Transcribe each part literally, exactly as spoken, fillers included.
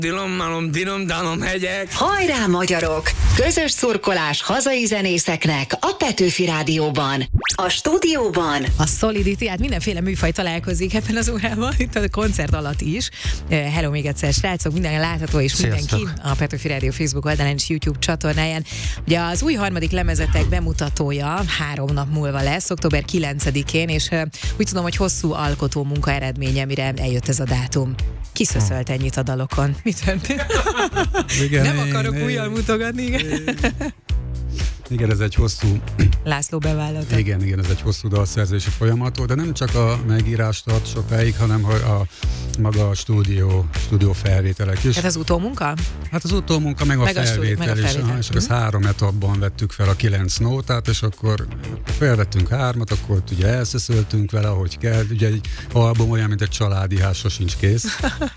Dilom, malom, dinom, danom, hegyek. Hajrá, magyarok! Közös szurkolás hazai zenészeknek a Petőfi Rádióban. A stúdióban a Solidity, hát mindenféle műfaj találkozik ebben az órában, itt a koncert alatt is. Hello még egyszer, srácok, minden látható és Sziasztok. Mindenki a Petőfi Rádió Facebook oldalán és YouTube csatornáján. Ugye az új harmadik lemezetek bemutatója három nap múlva lesz, október kilencedikén, és úgy tudom, hogy hosszú alkotó munka eredménye, mire eljött ez a dátum. Kiszöszölt ennyit a dalokon. Mi történt? Igen, Nem én, akarok én, újjal mutogatni. Igen. Én, igen, ez egy hosszú... László bevállalta. Igen, igen, ez egy hosszú dalszerzési folyamat, de nem csak a megírás tart sokáig, hanem a maga a stúdió, stúdió felvételek is. Hát az utómunka? Hát az utómunka, meg a meg felvétel, a stúdió, meg a felvétel. is. Aha, és akkor mm. három etapban vettük fel a kilenc nótát, és akkor felvettünk hármat, akkor ugye elszeszöltünk vele, ahogy kell. Ugye egy album olyan, mint egy családi ház, sosincs kész.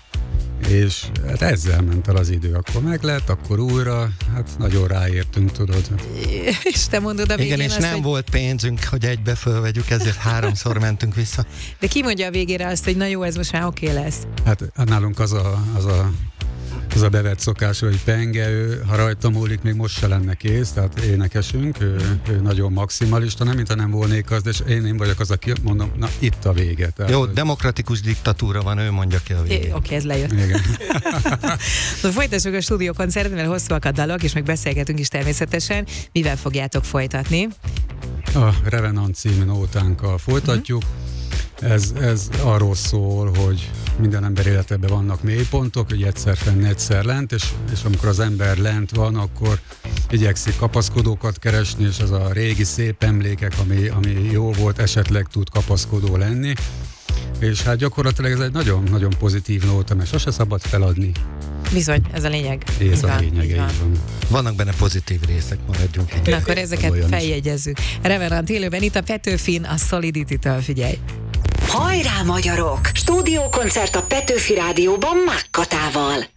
És hát ezzel ment el az idő. Akkor meg lett, akkor újra, hát nagyon ráértünk, tudod. És te mondod a végén igen, és azt, nem hogy... volt pénzünk, hogy egybe fölvegyük, ezért háromszor mentünk vissza. De ki mondja a végére azt, hogy na jó, ez most már oké okay lesz? Hát nálunk az a, az a az a bevett szokás, hogy Penge, ő, ha rajta múlik, még most se lenne kész, tehát énekesünk, ő, ő nagyon maximalista, nem mintha nem volnék az, de én, én vagyok az, aki mondom, na itt a vége. Tehát, jó, hogy... demokratikus diktatúra van, ő mondja ki a végét. Oké, okay, ez lejött. Igen. Na, folytassuk a stúdiókoncertet, mert hosszúak a dalok, és meg beszélgetünk is természetesen. Mivel fogjátok folytatni? A Revenant című nótánkkal folytatjuk. Uh-huh. Ez, ez arról szól, hogy minden ember életében vannak mélypontok, hogy egyszer fenn, egyszer lent, és, és amikor az ember lent van, akkor igyekszik kapaszkodókat keresni, és az a régi szép emlékek, ami, ami jó volt, esetleg tud kapaszkodó lenni. És hát gyakorlatilag ez egy nagyon-nagyon pozitív nóta, mert sose szabad feladni. Bizony, ez a lényeg. Ez a lényeg, így van. Vannak benne pozitív részek, maradjunk így. Na, akkor ezeket feljegyezzük. Revenant élőben itt a Petőfin, a Solidity-től, figyelj! Hajrá, magyarok! Stúdiókoncert a Petőfi Rádióban Mákkatával.